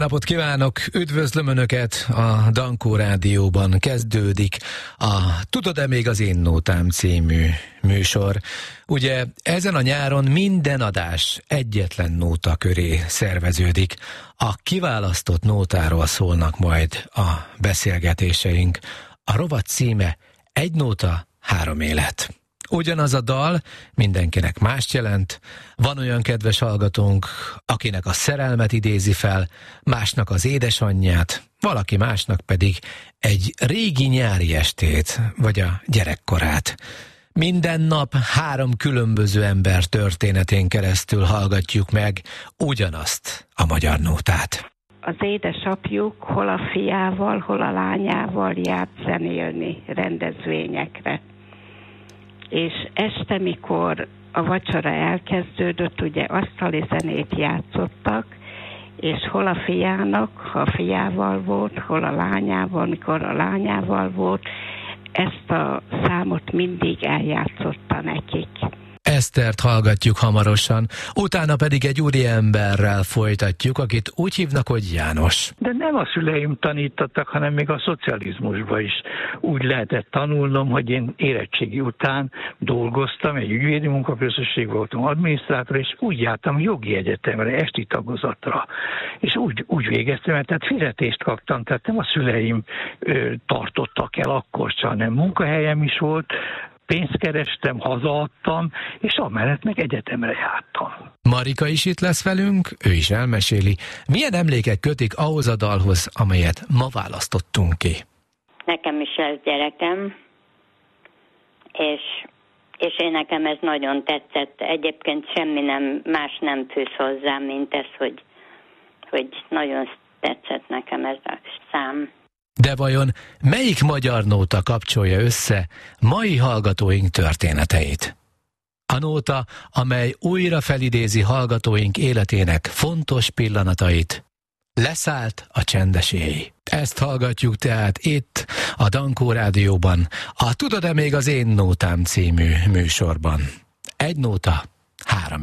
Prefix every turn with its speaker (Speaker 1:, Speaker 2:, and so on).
Speaker 1: napot kívánok! Üdvözlöm Önöket! A Dankó Rádióban kezdődik a Tudod-e még az én nótám című műsor. Ugye ezen a nyáron minden adás egyetlen nóta köré szerveződik. A kiválasztott nótáról szólnak majd a beszélgetéseink. A rovat címe Egy nóta, három élet. Ugyanaz a dal mindenkinek mást jelent. Van olyan kedves hallgatónk, akinek a szerelmet idézi fel, másnak az édesanyját, valaki másnak pedig egy régi nyári estét, vagy a gyerekkorát. Minden nap 3 különböző ember történetén keresztül hallgatjuk meg ugyanazt a magyar nótát.
Speaker 2: Az édesapjuk hol a fiával, hol a lányával járt zenélni rendezvényekre. És este, mikor a vacsora elkezdődött, ugye asztali zenét játszottak, és hol a fiának, ha a fiával volt, hol a lányával, mikor a lányával volt, ezt a számot mindig eljátszotta nekik.
Speaker 1: Esztert hallgatjuk hamarosan, utána pedig egy úriemberrel folytatjuk, akit úgy hívnak, hogy János.
Speaker 3: De nem a szüleim tanítottak, hanem még a szocializmusban is úgy lehetett tanulnom, hogy én érettségi után dolgoztam, egy ügyvédi munkaközösség voltam, adminisztrátor, és úgy jártam jogi egyetemre, esti tagozatra. És úgy végeztem, tehát fizetést kaptam, tehát nem a szüleim tartottak el akkor sem, hanem munkahelyem is volt, pénzt kerestem, hazaadtam, és amellett meg egyetemre jártam.
Speaker 1: Marika is itt lesz velünk, ő is elmeséli, milyen emlékek kötik ahhoz a dalhoz, amelyet ma választottunk ki.
Speaker 4: Nekem is ez gyerekem, és én nekem ez nagyon tetszett. Egyébként semmi más nem fűz hozzá, mint ez, hogy nagyon tetszett nekem ez a szám.
Speaker 1: De vajon melyik magyar nóta kapcsolja össze mai hallgatóink történeteit? A nóta, amely újra felidézi hallgatóink életének fontos pillanatait. Leszállt a csendes éj. Ezt hallgatjuk tehát itt, a Dankó Rádióban, a Tudod-e még az én nótám című műsorban. Egy nóta, három